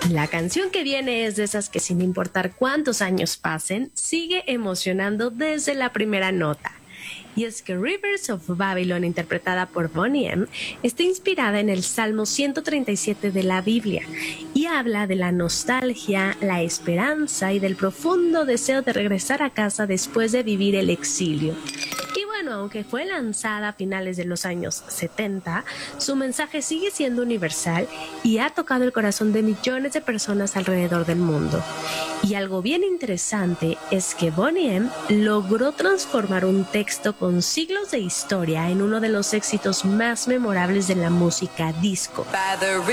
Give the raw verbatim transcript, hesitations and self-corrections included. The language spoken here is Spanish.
La canción que viene es de esas que sin importar cuántos años pasen, sigue emocionando desde la primera nota. Y es que Rivers of Babylon, interpretada por Boney M., está inspirada en el Salmo ciento treinta y siete de la Biblia y habla de la nostalgia, la esperanza y del profundo deseo de regresar a casa después de vivir el exilio. Y bueno, aunque fue lanzada a finales de los años setenta, su mensaje sigue siendo universal y ha tocado el corazón de millones de personas alrededor del mundo. Y algo bien interesante es que Boney M. logró transformar un texto con siglos de historia en uno de los éxitos más memorables de la música disco.